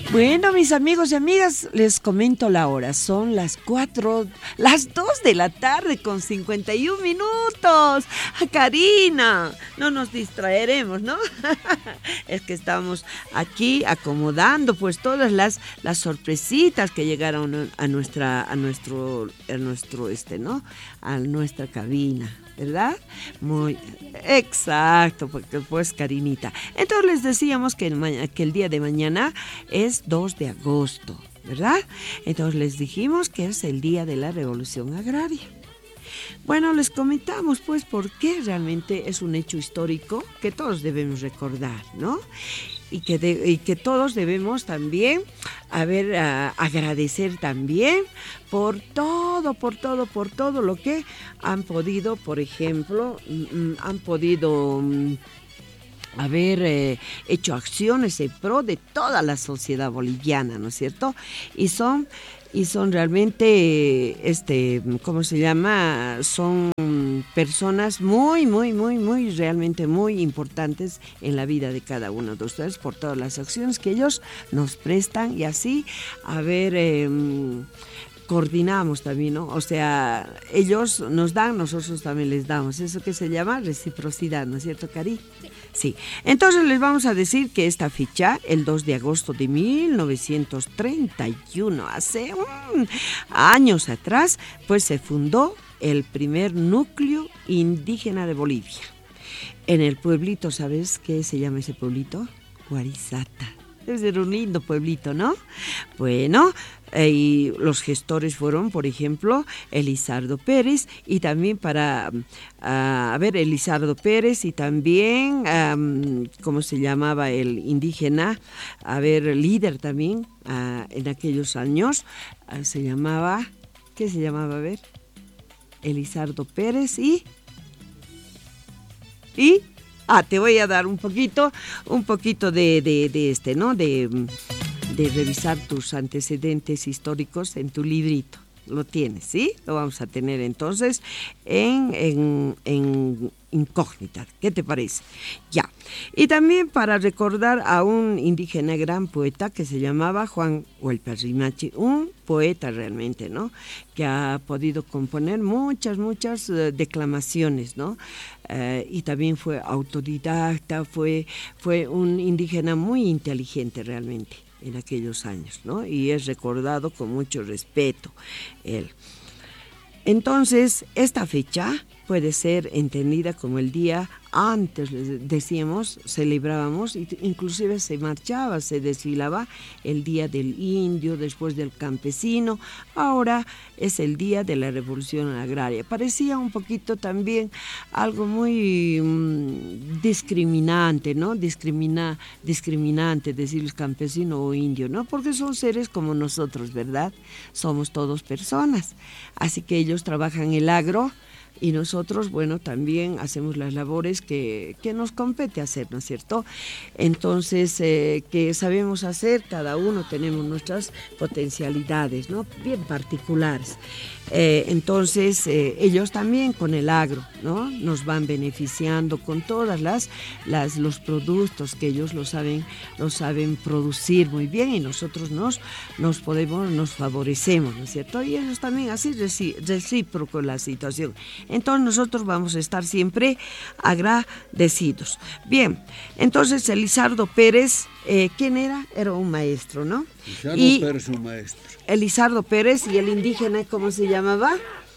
Bueno, mis amigos y amigas, les comento la hora. Son las 2 de la tarde con 51 minutos. Karina, no nos distraeremos, ¿no? Es que estamos aquí acomodando pues todas las sorpresitas que llegaron a nuestro, ¿no? A nuestra cabina. ¿Verdad? Muy exacto, porque pues Karinita. Entonces les decíamos que el día de mañana es 2 de agosto, ¿verdad? Entonces les dijimos que es el día de la Revolución Agraria. Bueno, les comentamos pues por qué realmente es un hecho histórico que todos debemos recordar, ¿no? Y que todos debemos también agradecer también por todo lo que han podido, por ejemplo, han podido haber hecho acciones en pro de toda la sociedad boliviana, ¿no es cierto? Y son realmente, ¿cómo se llama? Son personas muy, realmente muy importantes en la vida de cada uno de ustedes por todas las acciones que ellos nos prestan y así, coordinamos también, ¿no? O sea, ellos nos dan, nosotros también les damos. Eso que se llama reciprocidad, ¿no es cierto, Cari? Sí. Entonces les vamos a decir que esta fecha, el 2 de agosto de 1931, hace años atrás, pues se fundó el primer núcleo indígena de Bolivia. En el pueblito, ¿sabes qué se llama ese pueblito? Guarizata. Debe ser un lindo pueblito, ¿no? Bueno, y los gestores fueron, por ejemplo, Elizardo Pérez y también Elizardo Pérez y también, ¿cómo se llamaba el indígena? Líder también en aquellos años, ¿qué se llamaba? A ver, Elizardo Pérez y te voy a dar un poquito de ¿no? De revisar tus antecedentes históricos en tu librito. Lo tienes, ¿sí? Lo vamos a tener entonces en incógnita. ¿Qué te parece? Ya. Y también para recordar a un indígena gran poeta que se llamaba Juan Hualparrimachi, un poeta realmente, ¿no? Que ha podido componer muchas declamaciones, ¿no? Y también fue autodidacta, fue un indígena muy inteligente realmente en aquellos años, ¿no? Y es recordado con mucho respeto él. Entonces, esta fecha puede ser entendida como el día antes, decíamos, celebrábamos, inclusive se marchaba, se desfilaba el día del indio, después del campesino, ahora es el día de la Revolución Agraria. Parecía un poquito también algo muy discriminante, ¿no? Discriminante decir campesino o indio, ¿no? Porque son seres como nosotros, ¿verdad? Somos todos personas, así que ellos trabajan el agro, y nosotros, bueno, también hacemos las labores que nos compete hacer, ¿no es cierto? Entonces, que sabemos hacer, cada uno tenemos nuestras potencialidades, ¿no? Bien particulares. Entonces, ellos también con el agro, ¿no? Nos van beneficiando con todas los productos que ellos lo saben producir muy bien y nosotros nos favorecemos, ¿no es cierto? Y ellos también así recíproco la situación. Entonces nosotros vamos a estar siempre agradecidos. Bien, entonces Elizardo Pérez, ¿quién era? Era un maestro, ¿no? Elizardo Pérez, un maestro. Elizardo Pérez, y el indígena, ¿cómo se llamaba?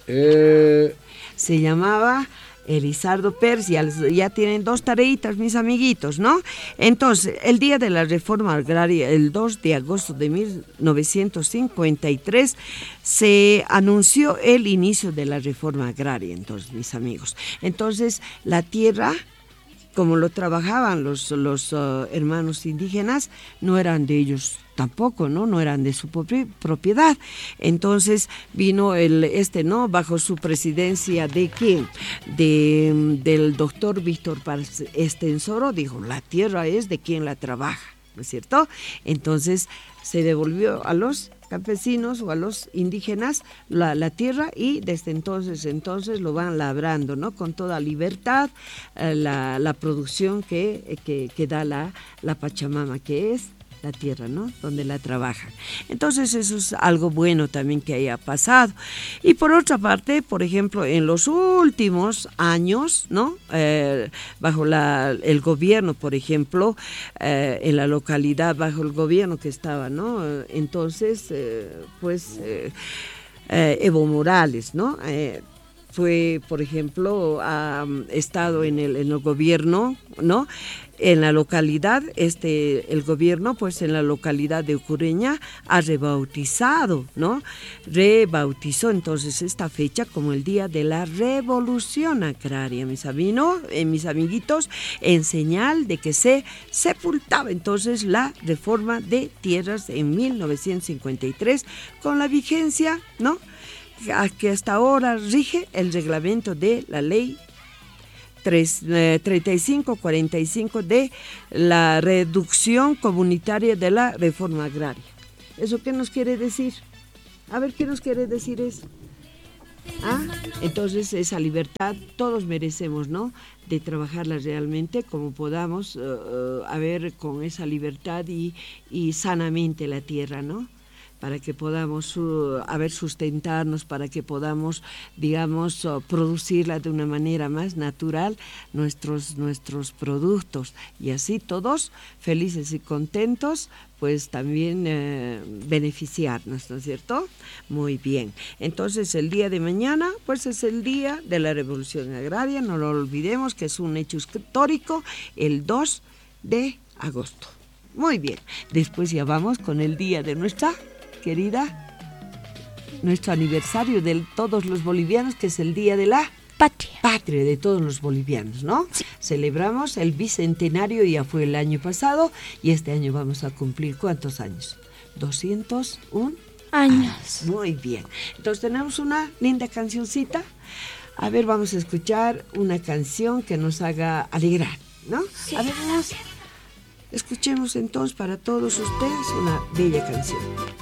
Se llamaba Elizardo Pérez, ya tienen 2 tareitas, mis amiguitos, ¿no? Entonces, el día de la reforma agraria, el 2 de agosto de 1953, se anunció el inicio de la reforma agraria, entonces, mis amigos. Entonces, la tierra, como lo trabajaban los hermanos indígenas, no eran de ellos tampoco, no eran de su propiedad. Entonces vino ¿no? Bajo su presidencia de quién, del doctor Víctor Paz Estenssoro, dijo, la tierra es de quien la trabaja, ¿no es cierto? Entonces se devolvió a los campesinos o a los indígenas la tierra y desde entonces lo van labrando, ¿no? Con toda libertad, la producción que da la Pachamama, que es la tierra, ¿no? Donde la trabajan. Entonces eso es algo bueno también que haya pasado. Y por otra parte, por ejemplo, en los últimos años, ¿no? Bajo el gobierno, por ejemplo, en la localidad, bajo el gobierno que estaba, ¿no? Entonces, Evo Morales, ¿no? Fue, por ejemplo, ha estado en el gobierno, ¿no? En la localidad, el gobierno, pues en la localidad de Ucureña ha rebautizado, ¿no? Rebautizó entonces esta fecha como el Día de la Revolución Agraria, mis amiguitos, en señal de que se sepultaba entonces la reforma de tierras en 1953 con la vigencia, ¿no? Que hasta ahora rige el reglamento de la ley 3545 de la reducción comunitaria de la reforma agraria. ¿Eso qué nos quiere decir? A ver, ¿qué nos quiere decir eso? Entonces esa libertad todos merecemos, ¿no? De trabajarla realmente como podamos, con esa libertad y sanamente la tierra, ¿no? Para que podamos sustentarnos, para que podamos, digamos, producirla de una manera más natural nuestros productos, y así todos felices y contentos, pues también beneficiarnos, ¿no es cierto? Muy bien. Entonces el día de mañana, pues es el día de la Revolución Agraria, no lo olvidemos que es un hecho histórico, el 2 de agosto. Muy bien. Después ya vamos con el día de nuestro aniversario de todos los bolivianos, que es el Día de la Patria de todos los bolivianos, ¿no? Sí. Celebramos el bicentenario, ya fue el año pasado, y este año vamos a cumplir, ¿cuántos años? 201 años. Muy bien. Entonces tenemos una linda cancioncita. A ver, vamos a escuchar una canción que nos haga alegrar, ¿no? Sí. A ver, escuchemos entonces para todos ustedes una bella canción.